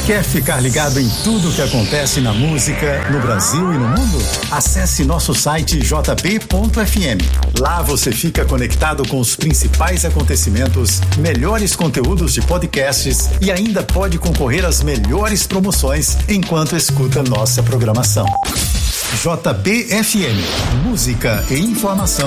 Quer ficar ligado em tudo o que acontece na música, no Brasil e no mundo? Acesse nosso site jb.fm. Lá você fica conectado com os principais acontecimentos, melhores conteúdos de podcasts e ainda pode concorrer às melhores promoções enquanto escuta nossa programação. JBFM, música e informação